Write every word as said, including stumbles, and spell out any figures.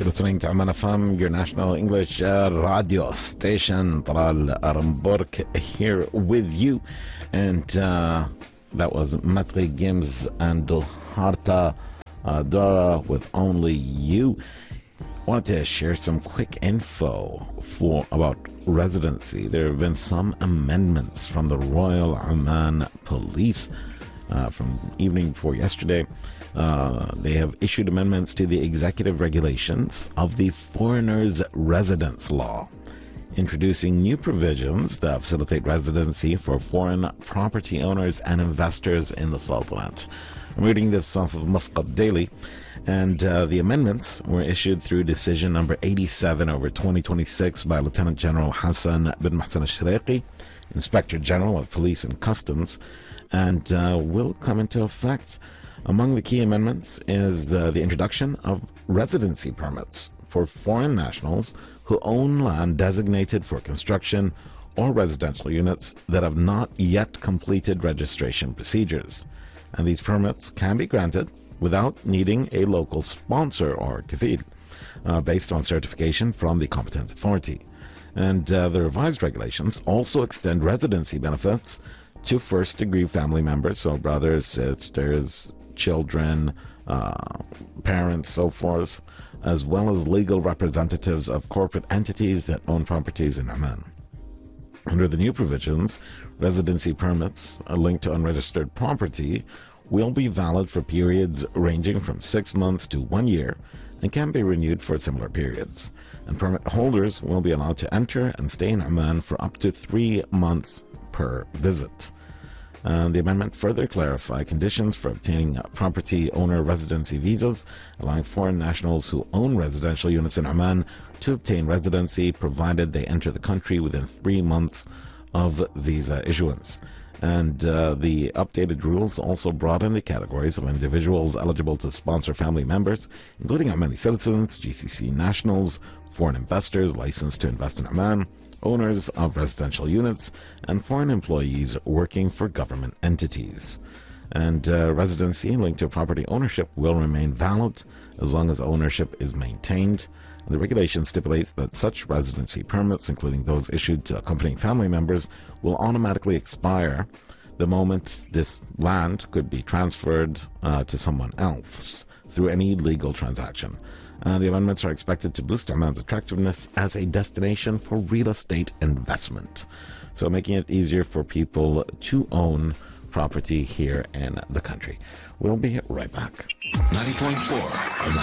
You're listening to Amman F M, your national English uh, radio station. Talal Aramburk here with you. And uh, that was Matri Gims and Harta uh, Dora with Only You. Wanted to share some quick info for about residency. There have been some amendments from the Royal Oman Police uh, from evening before yesterday. Uh, they have issued amendments to the executive regulations of the Foreigners Residence Law, introducing new provisions that facilitate residency for foreign property owners and investors in the Sultanate. I'm reading this off of Muscat Daily, and uh, the amendments were issued through decision number eighty-seven over twenty twenty-six by Lieutenant General Hassan bin Mahsan al-Shariqi, Inspector General of Police and Customs, and uh, will come into effect. Among the key amendments is uh, the introduction of residency permits for foreign nationals who own land designated for construction or residential units that have not yet completed registration procedures. And these permits can be granted without needing a local sponsor or kafil, uh, based on certification from the competent authority. And uh, the revised regulations also extend residency benefits to first-degree family members, so brothers, sisters, children, uh, parents, so forth, as well as legal representatives of corporate entities that own properties in Oman. Under the new provisions, residency permits linked to unregistered property will be valid for periods ranging from six months to one year and can be renewed for similar periods. And permit holders will be allowed to enter and stay in Oman for up to three months per visit. Uh, the amendment further clarifies conditions for obtaining uh, property owner residency visas, allowing foreign nationals who own residential units in Oman to obtain residency provided they enter the country within three months of visa issuance. And uh, the updated rules also broaden the categories of individuals eligible to sponsor family members, including Omani citizens, G C C nationals, foreign investors licensed to invest in Oman, owners of residential units, and foreign employees working for government entities. And uh, residency linked to property ownership will remain valid as long as ownership is maintained. And the regulation stipulates that such residency permits, including those issued to accompanying family members, will automatically expire the moment this land could be transferred uh, to someone else through any legal transaction. Uh, the amendments are expected to boost Oman's attractiveness as a destination for real estate investment, so making it easier for people to own property here in the country. We'll be right back. ninety point four